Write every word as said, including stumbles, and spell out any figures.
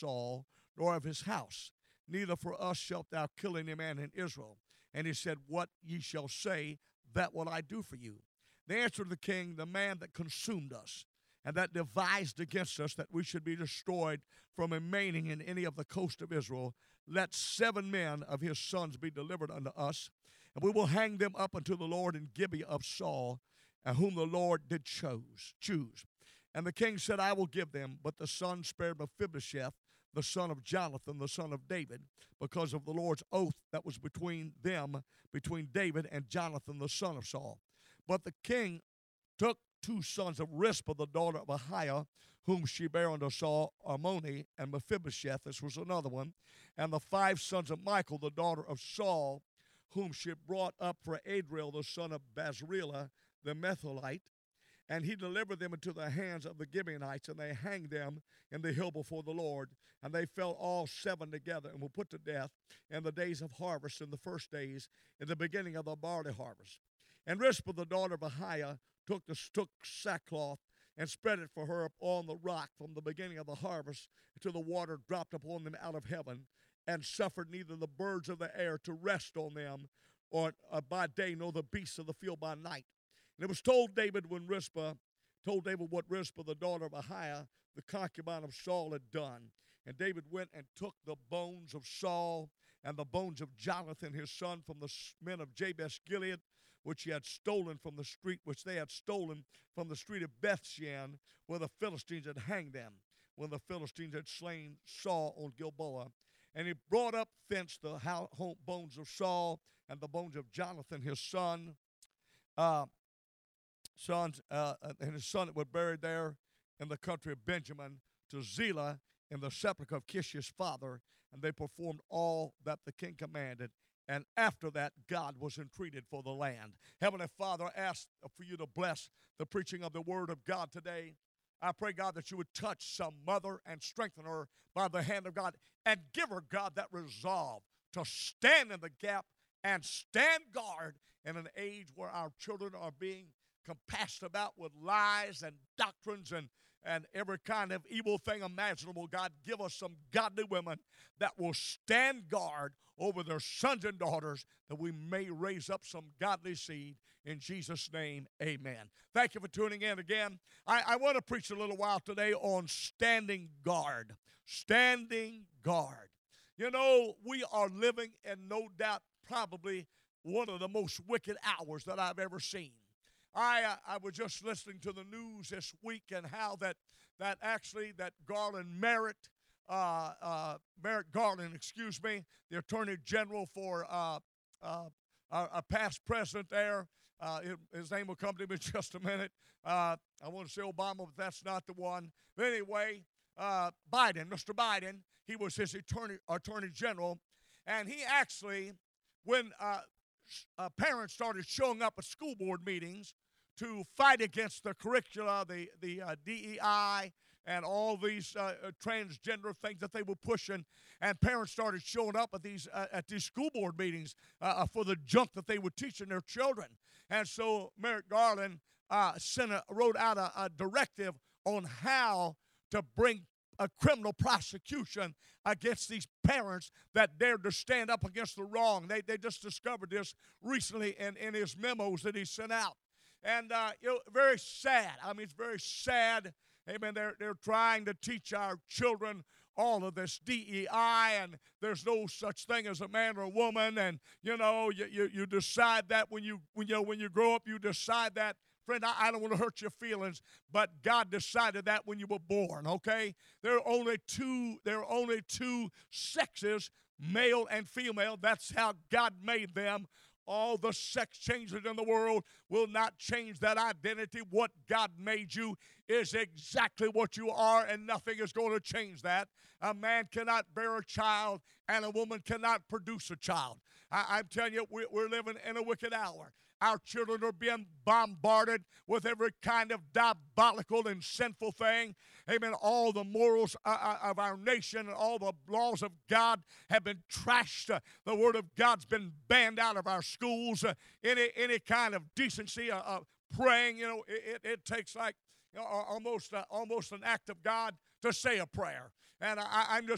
Saul, nor of his house. Neither for us shalt thou kill any man in Israel. And he said, What ye shall say, that will I do for you. They answered the king, The man that consumed us, and that devised against us that we should be destroyed from remaining in any of the coast of Israel, let seven men of his sons be delivered unto us, and we will hang them up unto the Lord in Gibeah of Saul, and whom the Lord did chose, choose. And the king said, I will give them. But the son spared Mephibosheth, the son of Jonathan, the son of David, because of the Lord's oath that was between them, between David and Jonathan, the son of Saul. But the king took two sons of Rizpah, the daughter of Ahiah, whom she bare unto Saul, Armoni, and Mephibosheth, this was another one, and the five sons of Michal, the daughter of Saul, whom she brought up for Adriel, the son of Bazreelah, the Metholite, and he delivered them into the hands of the Gibeonites, and they hanged them in the hill before the Lord. And they fell all seven together and were put to death in the days of harvest, in the first days, in the beginning of the barley harvest. And Rizpah, the daughter of Ahiah, took, the, took sackcloth and spread it for her upon the rock from the beginning of the harvest until the water dropped upon them out of heaven, and suffered neither the birds of the air to rest on them or uh, by day, nor the beasts of the field by night. And it was told David when Rizpah, told David what Rizpah, the daughter of Ahiah, the concubine of Saul, had done. And David went and took the bones of Saul and the bones of Jonathan his son from the men of Jabesh Gilead, which he had stolen from the street, which they had stolen from the street of Bethshean, where the Philistines had hanged them, when the Philistines had slain Saul on Gilboa. And he brought up thence the bones of Saul and the bones of Jonathan his son, uh, sons, uh, and his son that were buried there in the country of Benjamin, to Zelah in the sepulchre of Kish his father, and they performed all that the king commanded. And after that, God was entreated for the land. Heavenly Father, I ask for you to bless the preaching of the word of God today. I pray, God, that you would touch some mother and strengthen her by the hand of God, and give her, God, that resolve to stand in the gap and stand guard in an age where our children are being compassed about with lies and doctrines and, and every kind of evil thing imaginable. God, give us some godly women that will stand guard over their sons and daughters, that we may raise up some godly seed. In Jesus' name, amen. Thank you for tuning in again. I, I want to preach a little while today on standing guard. Standing guard. You know, we are living in, no doubt, probably one of the most wicked hours that I've ever seen. I uh, I was just listening to the news this week, and how that that actually that Garland Merritt, uh, uh, Merrick Garland, excuse me, the Attorney General for uh, uh, our, our past president there, uh, his name will come to me in just a minute. Uh, I want to say Obama, but that's not the one. But anyway, uh, Biden, Mister Biden, he was his attorney Attorney General, and he actually, when uh, uh, parents started showing up at school board meetings to fight against the curricula, the, the uh, D E I, and all these uh, uh, transgender things that they were pushing, and parents started showing up at these uh, at these school board meetings uh, uh, for the junk that they were teaching their children. And so Merrick Garland uh, sent a, wrote out a, a directive on how to bring a criminal prosecution against these parents that dared to stand up against the wrong. They, they just discovered this recently in, in his memos that he sent out. And, uh, you know, very sad. I mean, it's very sad. Amen. They're, they're trying to teach our children all of this D E I, and there's no such thing as a man or a woman. And, you know, you, you, you decide that when you, when, you know, when you grow up, you decide that. Friend, I, I don't want to hurt your feelings, but God decided that when you were born, okay? There are only two, there are only two sexes, male and female. That's how God made them. All the sex changes in the world will not change that identity. What God made you is exactly what you are, and nothing is going to change that. A man cannot bear a child, and a woman cannot produce a child. I, I'm telling you, we, we're living in a wicked hour. Our children are being bombarded with every kind of diabolical and sinful thing. Amen. All the morals uh, of our nation and all the laws of God have been trashed. Uh, the Word of God's been banned out of our schools. Uh, any any kind of decency, uh, uh, praying, you know, it, it, it takes like, you know, almost uh, almost an act of God to say a prayer. And I, I'm just